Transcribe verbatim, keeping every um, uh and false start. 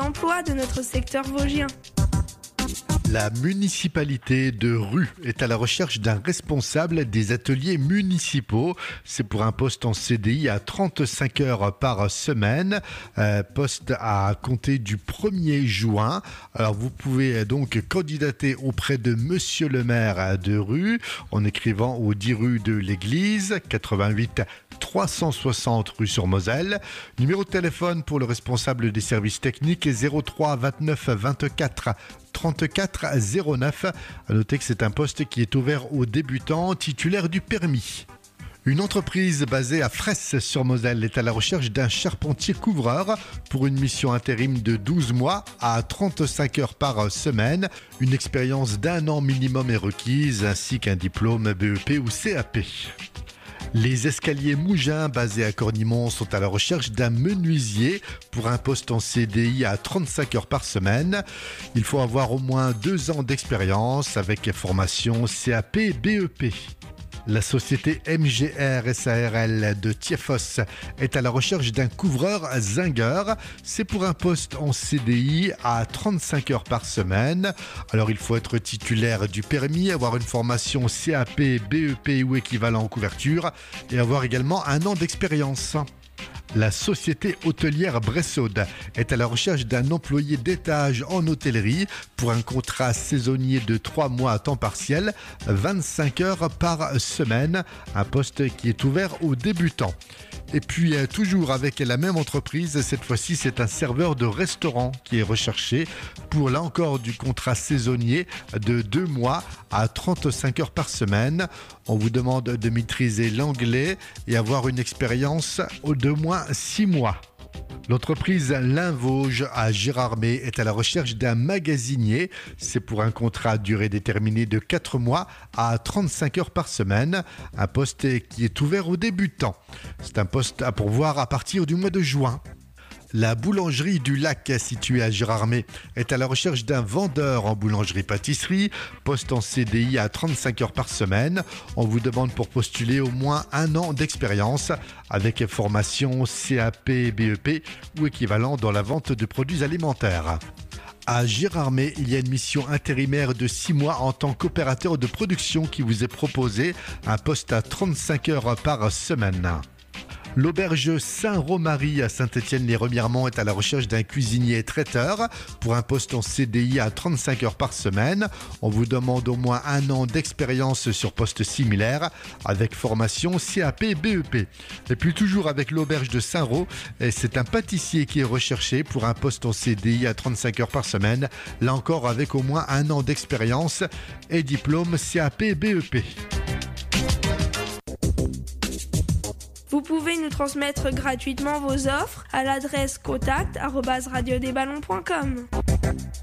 l'emploi de notre secteur vosgien. La municipalité de Rue est à la recherche d'un responsable des ateliers municipaux. C'est pour un poste en C D I à trente-cinq heures par semaine, euh, poste à compter du premier juin. Alors vous pouvez donc candidater auprès de Monsieur le maire de Rue en écrivant au dix rue de l'Église, quatre-vingt-huit trois cent soixante rue sur Moselle. Numéro de téléphone pour le responsable des services techniques est zéro trois vingt-neuf vingt-quatre trente-quatre zéro neuf. À noter que c'est un poste qui est ouvert aux débutants titulaires du permis. Une entreprise basée à Fresse-sur-Moselle est à la recherche d'un charpentier couvreur pour une mission intérim de douze mois à trente-cinq heures par semaine. Une expérience d'un an minimum est requise ainsi qu'un diplôme B E P ou C A P. Les escaliers Mougins basés à Cornimont sont à la recherche d'un menuisier pour un poste en C D I à trente-cinq heures par semaine. Il faut avoir au moins deux ans d'expérience avec formation C A P B E P. La société M G R S A R L de Thieffos est à la recherche d'un couvreur zingueur. C'est pour un poste en C D I à trente-cinq heures par semaine. Alors il faut être titulaire du permis, avoir une formation C A P, B E P ou équivalent en couverture et avoir également un an d'expérience. La société hôtelière Bressaude est à la recherche d'un employé d'étage en hôtellerie pour un contrat saisonnier de trois mois à temps partiel, vingt-cinq heures par semaine, un poste qui est ouvert aux débutants. Et puis toujours avec la même entreprise, cette fois-ci c'est un serveur de restaurant qui est recherché pour là encore du contrat saisonnier de deux mois à trente-cinq heures par semaine. On vous demande de maîtriser l'anglais et avoir une expérience d'au moins six mois. L'entreprise Linvauge à Gérardmer est à la recherche d'un magasinier. C'est pour un contrat à durée déterminée de quatre mois à trente-cinq heures par semaine. Un poste qui est ouvert aux débutants. C'est un poste à pourvoir à partir du mois de juin. La boulangerie du Lac, située à Gérardmer, est à la recherche d'un vendeur en boulangerie-pâtisserie, poste en C D I à trente-cinq heures par semaine. On vous demande pour postuler au moins un an d'expérience avec formation C A P, B E P ou équivalent dans la vente de produits alimentaires. À Gérardmer, il y a une mission intérimaire de six mois en tant qu'opérateur de production qui vous est proposé, un poste à trente-cinq heures par semaine. L'auberge Saint-Romarie à Saint-Étienne-les-Remiremont est à la recherche d'un cuisinier traiteur pour un poste en C D I à trente-cinq heures par semaine. On vous demande au moins un an d'expérience sur poste similaire avec formation C A P B E P. Et puis toujours avec l'auberge de Saint-Roch, c'est un pâtissier qui est recherché pour un poste en C D I à trente-cinq heures par semaine. Là encore avec au moins un an d'expérience et diplôme C A P B E P. Vous pouvez nous transmettre gratuitement vos offres à l'adresse contact arobase radio des ballons point com.